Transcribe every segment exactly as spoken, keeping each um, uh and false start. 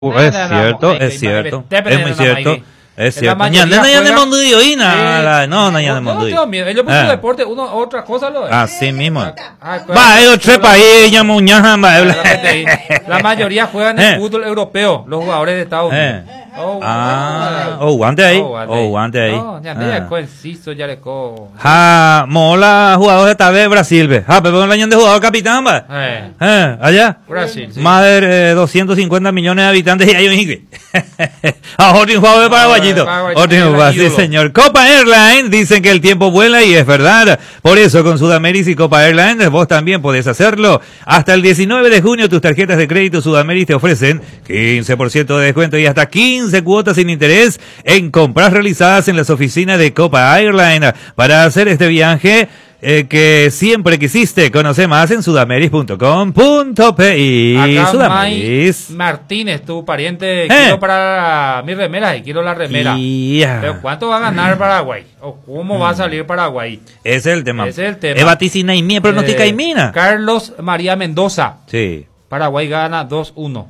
Uh, es cierto, es cierto, es muy cierto. Es cierto. No, no, no, no, no, ellos por su deporte, uno, otra cosa lo es. Así mismo. Ah, Va, ellos tres países, ya muñaja, la mayoría juegan en fútbol europeo, los jugadores de Estados Unidos. Oh, ah, oh, guante ahí, oh, guante ahí. No, ya ya coinciso, ya le co. Ha, mola jugador de esta vez Brasil, ve. Ha, pero el año de jugador capitán, va. Eh. Eh, allá. Brasil. Sí. Más de eh, doscientos cincuenta millones de habitantes y hay un ingrid. Ah, otro jugador de paraguayito. Otro jugador, sí, señor. Copa Airlines, dicen que el tiempo vuela y es verdad. Por eso con Sudamérica y Copa Airlines vos también podés hacerlo. Hasta el diecinueve de junio tus tarjetas de crédito Sudamérica te ofrecen quince por ciento de descuento y hasta quince cuotas sin interés en compras realizadas en las oficinas de Copa Airlines. Para hacer este viaje eh, que siempre quisiste, conoce más en sudameris punto com punto pi. Acá Sudameris. Martínez, tu pariente, eh. quiero para mi remera y quiero la remera. Yeah. Pero ¿cuánto va a ganar Paraguay? ¿O cómo mm. va a salir Paraguay? Ese es el tema. Ese es el tema. Es vaticina y mía, pronostica y mina. Carlos María Mendoza. Sí. Paraguay gana dos uno.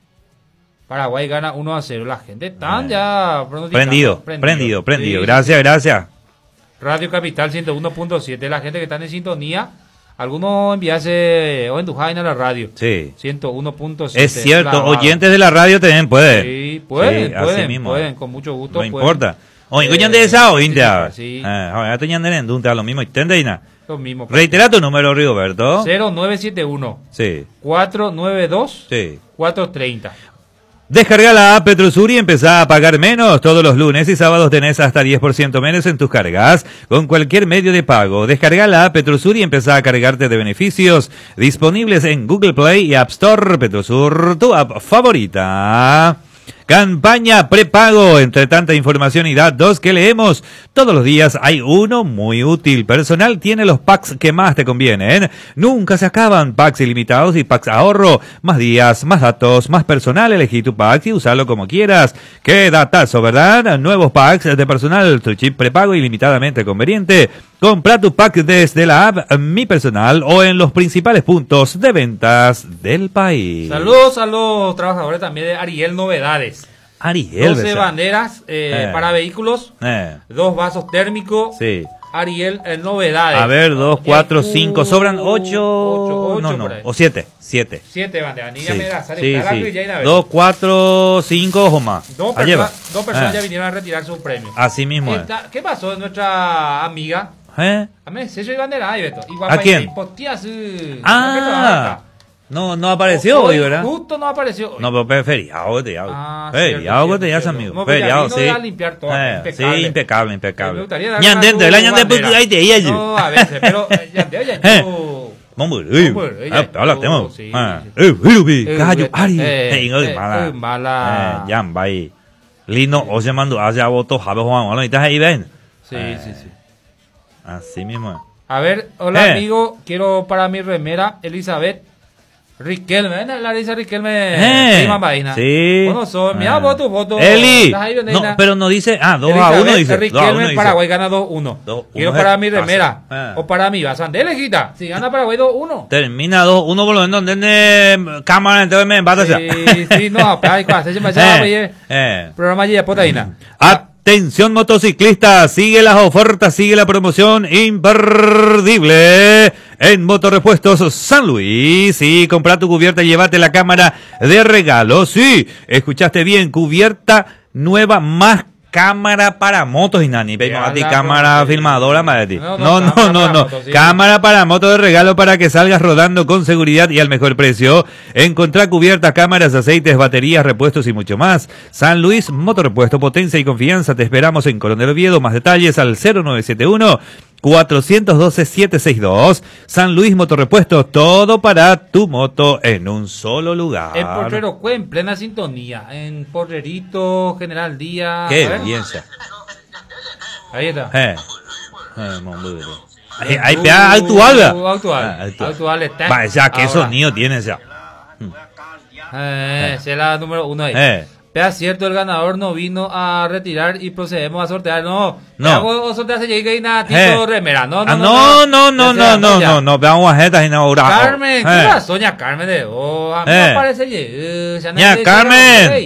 Paraguay gana uno a cero. La gente está ya prendido, prendido, prendido, prendido. Sí, gracias, sí. gracias. Radio Capital ciento uno punto siete. La gente que está en sintonía, algunos enviarse o en Dujaina a la radio. Sí. ciento uno punto siete. Es cierto, clavado. Oyentes de la radio también pueden. Sí, pueden, sí, pueden, así mismo. pueden, con mucho gusto. No pueden. importa. Oye, ¿coñan de esa o india? Sí. Ah, ya tenían en dunta lo mismo. ¿Tendeina? Lo mismo. Reitera tu número, Rigoberto. cero nueve siete uno. Sí. cuatro nueve dos. Sí. cuatro treinta. Descarga la app Petrosur y empezá a pagar menos. Todos los lunes y sábados tenés hasta diez por ciento menos en tus cargas con cualquier medio de pago. Descarga la app Petrosur y empezá a cargarte de beneficios disponibles en Google Play y App Store. Petrosur, tu app favorita. Campaña prepago. Entre tanta información y datos que leemos todos los días, hay uno muy útil. Personal tiene los packs que más te convienen. Nunca se acaban. Packs ilimitados y packs ahorro. Más días, más datos, más personal. Elegí tu pack y usalo como quieras. Qué datazo, ¿verdad? Nuevos packs de personal. Tu chip prepago ilimitadamente conveniente. Compra tu pack desde la app Mi Personal o en los principales puntos de ventas del país. Saludos a los trabajadores también de Ariel Novedades. Ariel. doce banderas eh, eh. para vehículos, eh. dos vasos térmicos. Sí. Ariel eh, Novedades. A ver, dos, cuatro, cinco, sobran ocho, ocho, ocho no, no, o siete, siete. Siete banderas, ni sí. ya me da, sale sí, sí. Ya dos, cuatro, cinco o más. Dos, perso dos personas eh. ya vinieron a retirar su premio. Así mismo es. ¿Qué pasó de nuestra amiga? ¿Eh? A mí, sello y bandera, ahí, Beto. Igual ¿A quién? Ah, no, no apareció hoy, ¿verdad? Justo no apareció hoy. No, pero feriado, feriado. Ah, feriado que tenías, amigo. No, feriado, sí. A limpiar todo, eh, impecable. Sí, impecable, impecable. Ñandente, la ñandente, ahí te iba allí. No, a veces, pero ñandente, ya yo... Vamos, habla, tema. Eh, Rubi, callo, Ari. Eh, no, mala. Mala. Eh, Jan, vai. Lino, o se mandó, hace a voto, Jabe Juan, ¿no? ¿Estás ahí, ven? Sí, sí, sí. Así mismo. A ver, hola eh. amigo, quiero para mi remera, Elizabeth Riquelme, ¿ven? Larisa Riquelme, eh. prima vaina. Sí. Bueno, soy, mira vos tu foto. Eli. No, pero no dice, ah, dos a uno dice. Riquelme, Paraguay gana dos uno. Quiero para mi remera, ah. o para mi basante, lejita. Si gana Paraguay dos uno. Termina dos uno por lo menos, ¿dónde cámara? Entonces me empata ya. Sí, sí, no, pero hay cosas, se me llama, programa allí, potaína. Atención motociclistas, sigue las ofertas, sigue la promoción imperdible en Motorrepuestos San Luis. Sí, compra tu cubierta y llévate la cámara de regalo. Sí, escuchaste bien, cubierta nueva más cámara para motos y nani, pero a ti cámara filmadora, madre. No, no, no, no, no. Cámara para motos de regalo para que salgas rodando con seguridad y al mejor precio. Encontrá cubiertas, cámaras, aceites, baterías, repuestos y mucho más. San Luis Motorrepuesto, potencia y confianza. Te esperamos en Coronel Oviedo. Más detalles al cero nueve siete uno, cuatro uno dos, siete seis dos. San Luis Motorrepuesto, todo para tu moto en un solo lugar. El Porrero Cue en plena sintonía, en Porrerito, General Díaz. Qué belleza. Ahí está. Eh. Eh, ahí, ahí pega actual, ¿verdad? Actual. Ah, actual. Actual está. Va, ya, ¿qué sonido tiene esa? Eh, esa es la número uno ahí. Eh. Pero es cierto, el ganador no vino a retirar y procedemos a sortear. No, No. Hago, o sortear se llega y nada, tipo Eh. remera. No, no, Ah, no. no, no, no, Ya no, sea, no, ya. no, no, veamos ajetas inauguradas. Carmen, ¿qué Eh. pasó, doña Carmen? De, oh, a mí Eh. me parece. eh, ya no Ya, le Carmen. dijeron, "Ey".